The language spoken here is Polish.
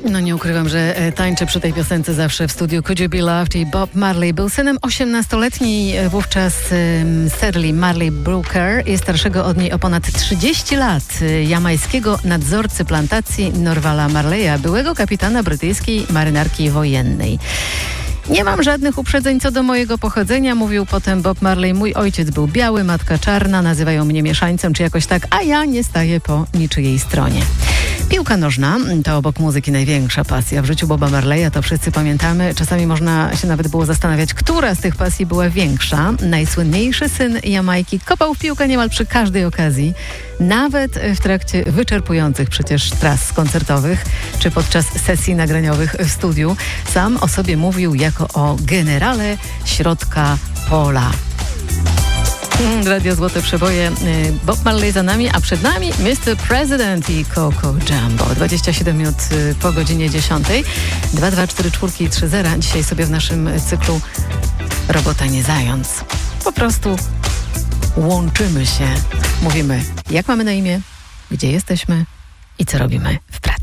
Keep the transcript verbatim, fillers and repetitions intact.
No nie ukrywam, że e, tańczę przy tej piosence zawsze w studiu Could You Be Loved i Bob Marley był synem osiemnastoletniej e, wówczas e, Shirley Marley Brooker i starszego od niej o ponad trzydzieści lat e, jamańskiego nadzorcy plantacji Norvala Marleya, byłego kapitana brytyjskiej marynarki wojennej. Nie mam żadnych uprzedzeń co do mojego pochodzenia, mówił potem Bob Marley. Mój ojciec był biały, matka czarna, nazywają mnie mieszańcem czy jakoś tak, a ja nie staję po niczyjej stronie. Piłka nożna to obok muzyki największa pasja w życiu Boba Marleya, to wszyscy pamiętamy. Czasami można się nawet było zastanawiać, która z tych pasji była większa. Najsłynniejszy syn Jamajki kopał w piłkę niemal przy każdej okazji, nawet w trakcie wyczerpujących przecież tras koncertowych, czy podczas sesji nagraniowych w studiu. Sam o sobie mówił jako o generale środka pola. Radio Złote Przeboje, Bob Marley za nami, a przed nami mister President i Coco Jumbo. dwadzieścia siedem minut po godzinie dziesiątej. dwa dwa cztery cztery trzy zero. Dzisiaj sobie w naszym cyklu Robota nie zając. Po prostu łączymy się. Mówimy, jak mamy na imię, gdzie jesteśmy i co robimy w pracy.